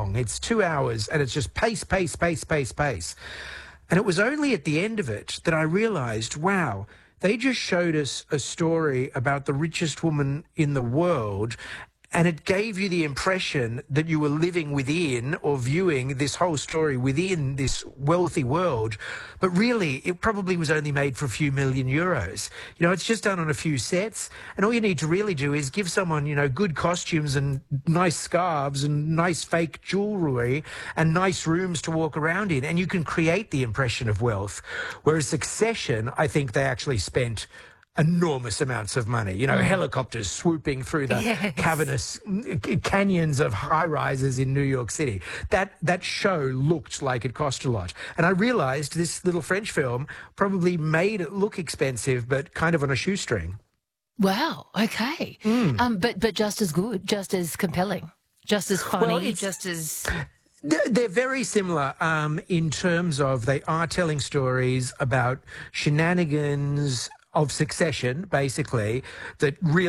long. It's 2 hours, and it's just pace, pace, pace, pace, pace. And it was only at the end of it that I realised, wow, they just showed us a story about the richest woman in the world, and it gave you the impression that you were living within or viewing this whole story within this wealthy world. But really, it probably was only made for a few million euros. You know, it's just done on a few sets. And all you need to really do is give someone, you know, good costumes and nice scarves and nice fake jewelry and nice rooms to walk around in. And you can create the impression of wealth. Whereas Succession, I think they actually spent enormous amounts of money, you know, helicopters swooping through the cavernous canyons of high-rises in New York City. That show looked like it cost a lot. And I realised this little French film probably made it look expensive, but kind of on a shoestring. Wow, okay. But just as good, just as compelling, just as funny, just as... They're very similar in terms of they are telling stories about shenanigans of Succession, basically, that really